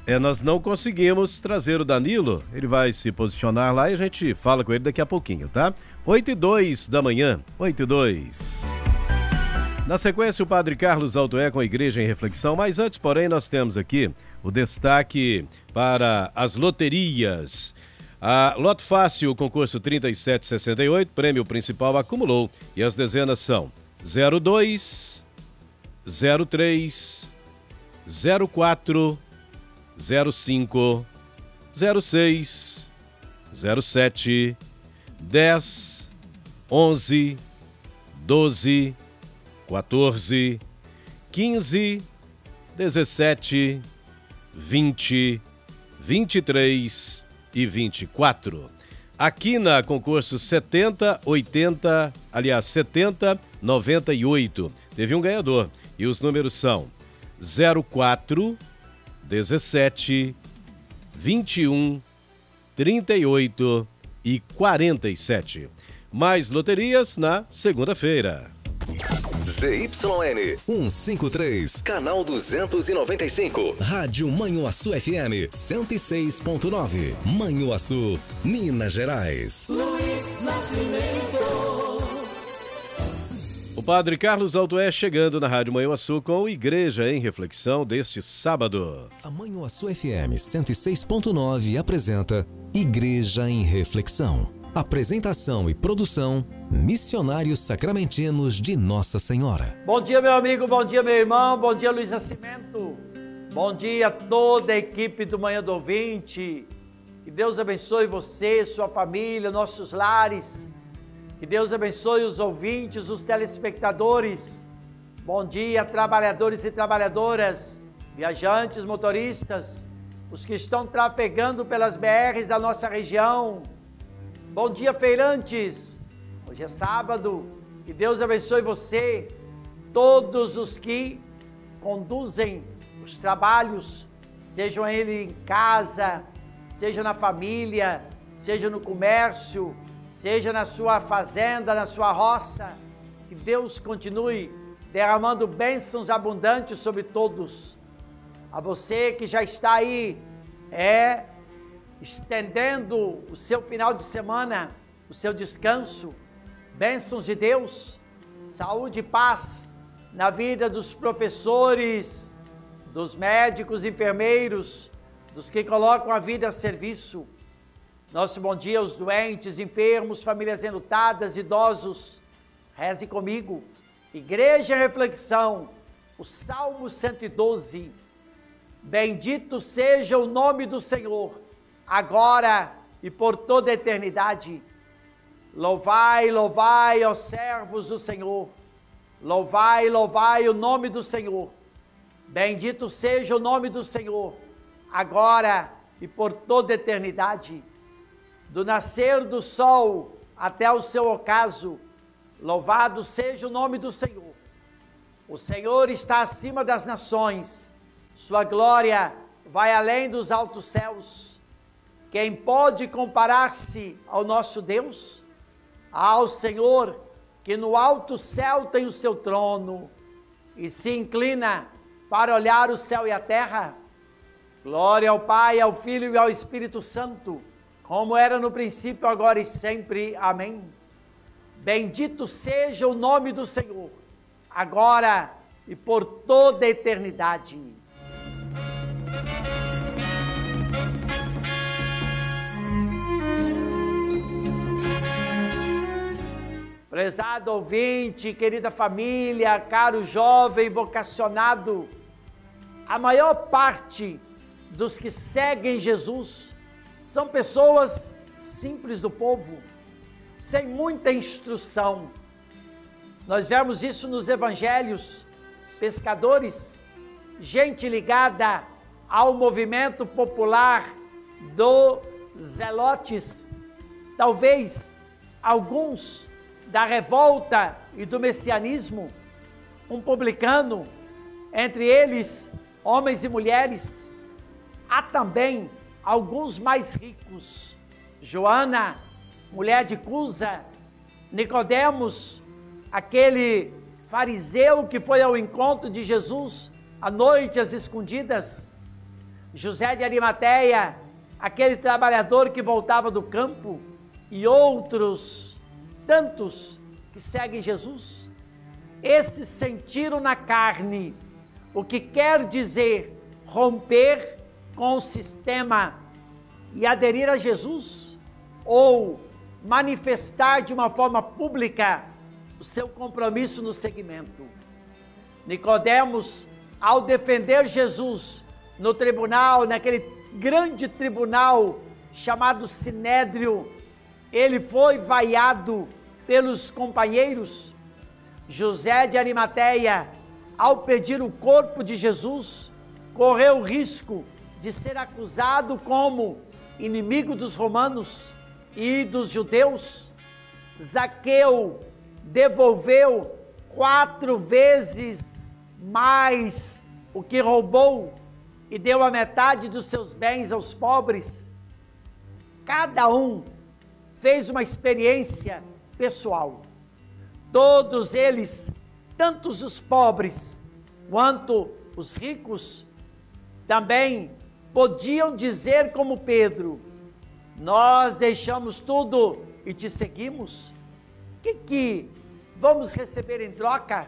Nós não conseguimos trazer o Danilo, ele vai se posicionar lá e a gente fala com ele daqui a pouquinho, tá? 8h02 da manhã, 8h02. Na sequência, o Padre Carlos Altoé com a Igreja em Reflexão, mas antes, porém, nós temos aqui o destaque para as loterias. A Loto Fácil, concurso 3768, prêmio principal acumulou e as dezenas são 02, 03, 04, 05, 06, 07, 10, 11, 12, 14, 15, 17, 20, 23 e 24. Aqui na concurso 70, 98, teve um ganhador e os números são 04, 17, 21, 38 e 47. Mais loterias na segunda-feira. ZYN 153, canal 295. Rádio Manhuaçu FM 106.9. Manhuaçu, Minas Gerais. Luiz Nascimento. O Padre Carlos Altoé chegando na Rádio Manhuaçu com Igreja em Reflexão deste sábado. A Manhuaçu FM 106.9 apresenta Igreja em Reflexão. Apresentação e produção, Missionários Sacramentinos de Nossa Senhora. Bom dia, meu amigo, bom dia, meu irmão, bom dia, Luiz Nascimento. Bom dia a toda a equipe do Manhã do Ouvinte. Que Deus abençoe você, sua família, nossos lares. Que Deus abençoe os ouvintes, os telespectadores. Bom dia, trabalhadores e trabalhadoras, viajantes, motoristas, os que estão trafegando pelas BRs da nossa região. Bom dia, feirantes. Hoje é sábado. Que Deus abençoe você, todos os que conduzem os trabalhos, sejam eles em casa, seja na família, seja no comércio, seja na sua fazenda, na sua roça. Que Deus continue derramando bênçãos abundantes sobre todos. A você que já está aí, estendendo o seu final de semana, o seu descanso, bênçãos de Deus, saúde e paz na vida dos professores, dos médicos, enfermeiros, dos que colocam a vida a serviço. Nosso bom dia aos doentes, enfermos, famílias enlutadas, idosos. Reze comigo. Igreja em Reflexão, o Salmo 112. Bendito seja o nome do Senhor, agora e por toda a eternidade. Louvai, louvai, ó servos do Senhor. Louvai, louvai o nome do Senhor. Bendito seja o nome do Senhor, agora e por toda a eternidade. Do nascer do sol até o seu ocaso, louvado seja o nome do Senhor. O Senhor está acima das nações, sua glória vai além dos altos céus. Quem pode comparar-se ao nosso Deus? Ao Senhor, que no alto céu tem o seu trono e se inclina para olhar o céu e a terra. Glória ao Pai, ao Filho e ao Espírito Santo, como era no princípio, agora e sempre. Amém. Bendito seja o nome do Senhor, agora e por toda a eternidade. Prezado ouvinte, querida família, caro jovem vocacionado, a maior parte dos que seguem Jesus são pessoas simples do povo, sem muita instrução. Nós vemos isso nos evangelhos, pescadores, gente ligada ao movimento popular dos zelotes, talvez alguns da revolta e do messianismo, um publicano, entre eles homens e mulheres. Há também alguns mais ricos, Joana, mulher de Cusa, Nicodemos, aquele fariseu que foi ao encontro de Jesus à noite às escondidas. José de Arimateia, aquele trabalhador que voltava do campo, e outros tantos que seguem Jesus. Esses sentiram na carne o que quer dizer romper com o sistema e aderir a Jesus, ou manifestar de uma forma pública o seu compromisso no segmento. Nicodemos, ao defender Jesus no tribunal, naquele grande tribunal chamado Sinédrio, ele foi vaiado pelos companheiros. José de Arimateia, ao pedir o corpo de Jesus, correu o risco de ser acusado como inimigo dos romanos e dos judeus. Zaqueu devolveu 4 vezes mais o que roubou e deu a metade dos seus bens aos pobres. Cada um fez uma experiência pessoal. Todos eles, tanto os pobres quanto os ricos, também podiam dizer como Pedro: nós deixamos tudo e te seguimos. O que vamos receber em troca?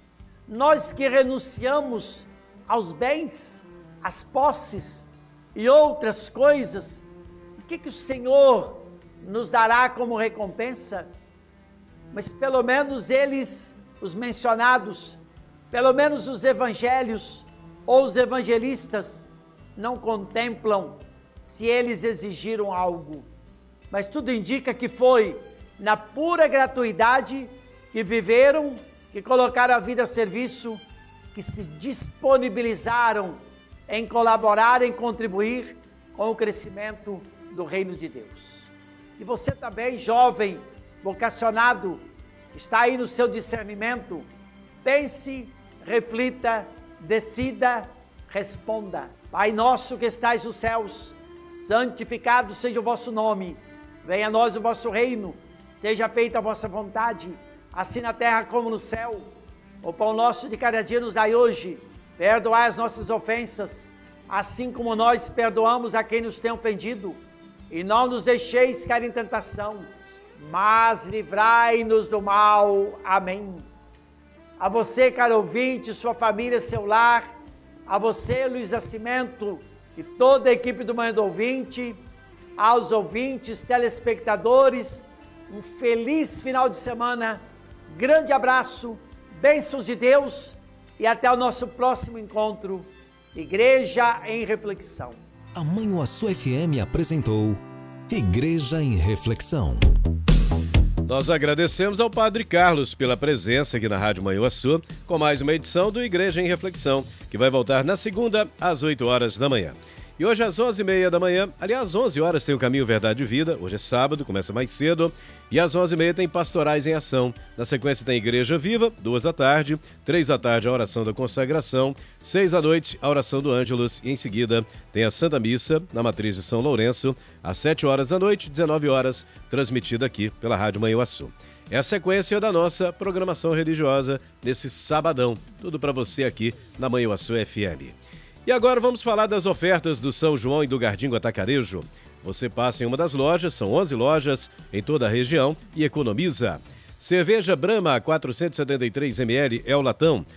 Nós que renunciamos aos bens, às posses e outras coisas, o que o Senhor nos dará como recompensa? Mas pelo menos eles, os mencionados, pelo menos os evangelhos ou os evangelistas, não contemplam se eles exigiram algo. Mas tudo indica que foi na pura gratuidade que viveram, que colocaram a vida a serviço, que se disponibilizaram em colaborar, em contribuir com o crescimento do reino de Deus. E você também, jovem, vocacionado, está aí no seu discernimento, pense, reflita, decida, responda. Pai nosso que estais nos céus, santificado seja o vosso nome, venha a nós o vosso reino, seja feita a vossa vontade, assim na terra como no céu. O pão nosso de cada dia nos dai hoje, perdoai as nossas ofensas, assim como nós perdoamos a quem nos tem ofendido, e não nos deixeis cair em tentação, mas livrai-nos do mal. Amém. A você, caro ouvinte, sua família, seu lar, a você, Luiz Nascimento, e toda a equipe do Manhã do Ouvinte, aos ouvintes, telespectadores, um feliz final de semana, grande abraço, bênçãos de Deus e até o nosso próximo encontro. Igreja em Reflexão. A Manhuaçu FM apresentou Igreja em Reflexão. Nós agradecemos ao Padre Carlos pela presença aqui na Rádio Manhuaçu com mais uma edição do Igreja em Reflexão, que vai voltar na segunda às 8 horas da manhã. E hoje às 11h30 da manhã, aliás, 11 horas tem o Caminho Verdade e Vida, hoje é sábado, começa mais cedo, e às 11h30 tem Pastorais em Ação. Na sequência tem Igreja Viva, 2 da tarde, 3 da tarde a oração da consagração, 6 da noite a oração do Ângelus, e em seguida tem a Santa Missa na Matriz de São Lourenço, às 7 horas da noite, 19 horas, transmitida aqui pela Rádio Manhuaçu. É a sequência da nossa programação religiosa nesse sabadão, tudo para você aqui na Manhuaçu FM. E agora vamos falar das ofertas do São João e do Gardingo Atacarejo. Você passa em uma das lojas, são 11 lojas em toda a região e economiza. Cerveja Brahma 473 ml é o latão,